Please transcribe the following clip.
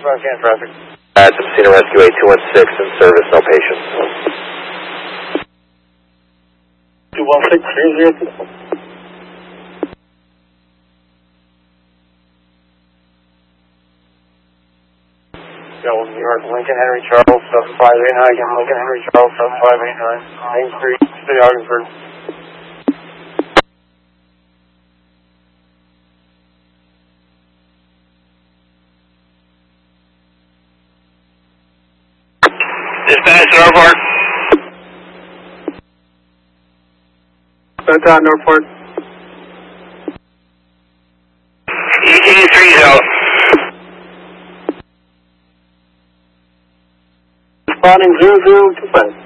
Roxanne traffic. At Messina Rescue 8216 in service, no patients. 216 New York, Lincoln Henry Charles, 7589. Again, Lincoln Henry Charles, 7589. Main Street, City Ogdensburg. Dispatch, Norfolk. Downtown Norfolk. ET3 out. Responding 0025.